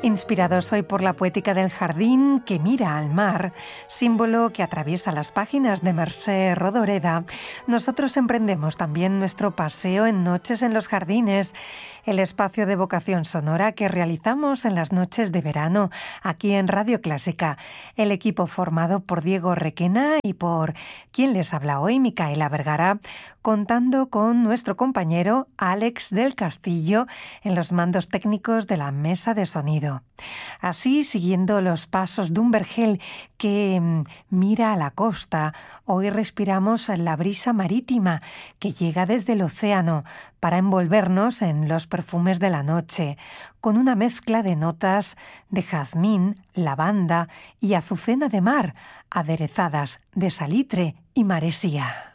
Inspirados hoy por la poética del jardín que mira al mar, símbolo que atraviesa las páginas de Mercè Rodoreda, nosotros emprendemos también nuestro paseo en Noches en los Jardines, el espacio de vocación sonora que realizamos en las noches de verano aquí en Radio Clásica. El equipo formado por Diego Requena y por quien les habla hoy, Micaela Vergara, contando con nuestro compañero Alex del Castillo en los mandos técnicos de la mesa de sonido. Así, siguiendo los pasos de un vergel que mira a la costa, hoy respiramos la brisa marítima que llega desde el océano para envolvernos en los perfumes de la noche, con una mezcla de notas de jazmín, lavanda y azucena de mar, aderezadas de salitre y maresía.